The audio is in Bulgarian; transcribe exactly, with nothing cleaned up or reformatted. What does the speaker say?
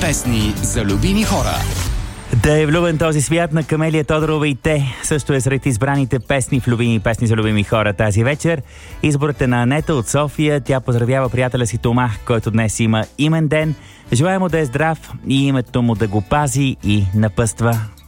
Песни за любими хора. Да е влюбен този свят на Камелия Тодорова и те също е сред избраните песни в любими песни за любими хора тази вечер. Изборът е на Анета от София. Тя поздравява приятеля си Тома, който днес има имен ден. Желаем му да е здрав и името му да го пази и напъства.